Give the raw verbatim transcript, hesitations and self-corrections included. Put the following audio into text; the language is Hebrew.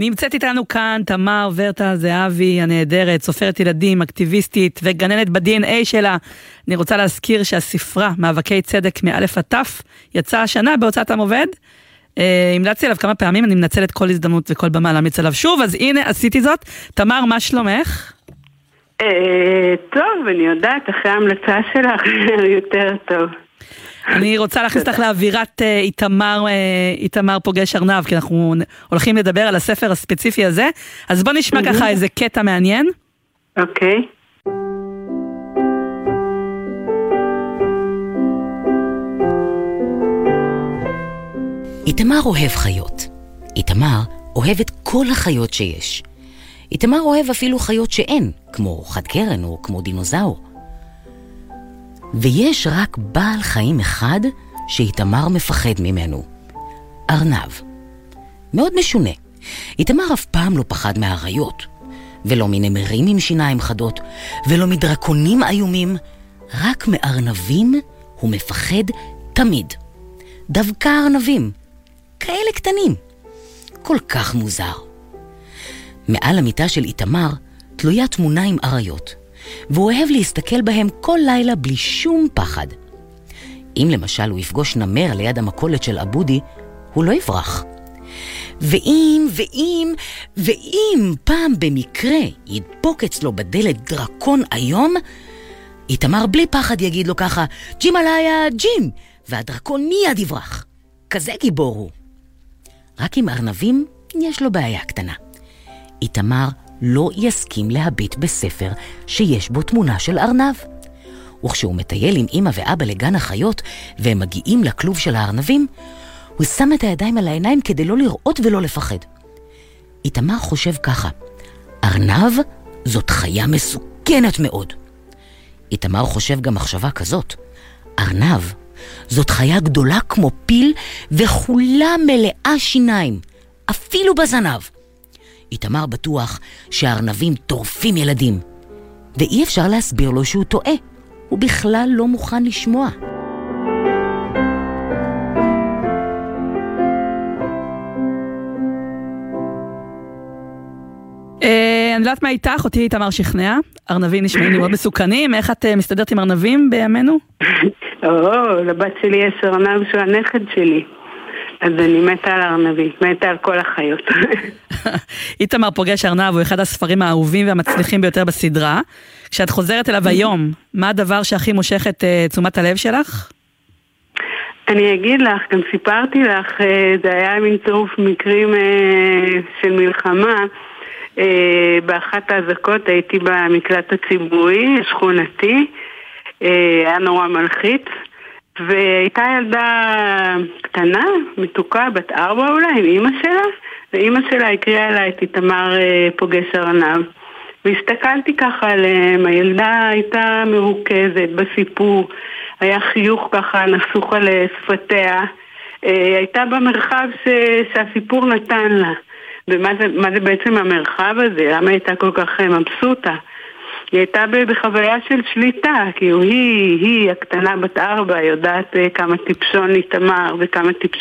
נמצאת איתנו כאן תמר ורטה זהבי הנהדרת, סופרת ילדים, אקטיביסטית וגננת ב-די אן איי שלה. אני רוצה להזכיר שהספרה מאבקי צדק מאלף עד תף יצאה השנה בהוצאת עם עובד. המלצתי עליו כמה פעמים, אני מנצלת כל הזדמנות וכל במה להמליץ עליו שוב, אז הנה עשיתי זאת. תמר, מה שלומך? טוב, אני יודעת, אחרי ההמלצה שלך יותר טוב. אני רוצה להכניס לך לאווירת איתמר, איתמר פוגש ארנב, כי אנחנו הולכים לדבר על הספר הספציפי הזה, אז בוא נשמע ככה איזה קטע מעניין. אוקיי. איתמר אוהב חיות. איתמר אוהב את כל החיות שיש. איתמר אוהב אפילו חיות שאין, כמו חד קרן או כמו דינוזאור. ויש רק בעל חיים אחד שאיתמר מפחד ממנו. ארנב. מאוד משונה. איתמר אף פעם לא פחד מהאריות, ולא מנמרים עם שיניים חדות, ולא מדרקונים איומים. רק מארנבים הוא מפחד תמיד. דווקא ארנבים. כאלה קטנים. כל כך מוזר. מעל המיטה של איתמר תלויה תמונה עם אריות, והוא אוהב להסתכל בהם כל לילה בלי שום פחד. אם למשל הוא יפגוש נמר ליד המקולת של אבודי, הוא לא יברח. ואם, ואם, ואם פעם במקרה ידפוק אצלו בדלת דרקון היום, איתמר בלי פחד יגיד לו ככה, ג'ים עליה, ג'ים, והדרקון מיד יברח. כזה גיבור הוא. רק עם ארנבים יש לו בעיה קטנה. איתמר לא יסכים להביט בספר שיש בו תמונה של ארנב. וכשהוא מטייל עם אמא ואבא לגן החיות והם מגיעים לכלוב של הארנבים, הוא שם את הידיים על העיניים כדי לא לראות ולא לפחד. איתמר חושב ככה, ארנב זאת חיה מסוכנת מאוד. איתמר חושב גם מחשבה כזאת, ארנב זאת חיה גדולה כמו פיל וכולה מלאה שיניים, אפילו בזנב. איתמר בטוח שהארנבים טורפים ילדים, ואי אפשר להסביר לו שהוא טועה. הוא בכלל לא מוכן לשמוע. אני יודעת מה איתך, אותי איתמר שכנע. ארנבים נשמעים לי מאוד מסוכנים. איך את מסתדרת עם ארנבים בימינו? או, לבת שלי יש ארנב שהוא הנכד שלי. אז אני מתה על ארנבים, מתה על כל החיות. איתמר פוגש ארנב הוא אחד הספרים האהובים והמצליחים ביותר בסדרה. כשאת חוזרת אליו היום, מה הדבר שהכי מושך את תשומת הלב שלך? אני אגיד לך, גם סיפרתי לך, זה היה מין צירוף מקרים של מלחמה. באחת ההזקות הייתי במקלט הציבורי, שכונתי, היה נורא מלחיץ. והייתה ילדה קטנה, מתוקה, בת ארבע אולי, עם אמא שלה, ואמא שלה הקריאה לה את איתמר פוגש ארנב. והסתכלתי ככה עליהם, הילדה הייתה מרוכזת בסיפור, היה חיוך ככה נסוך על שפתיה, הייתה במרחב ש... שהסיפור נתן לה. ומה זה, מה זה בעצם המרחב הזה? למה הייתה כל כך מבסוטה? היא הייתה בחוויה של שליטה, כאילו היא, היא הקטנה בת ארבע, יודעת כמה טיפשון איתמר וכמה טיפש...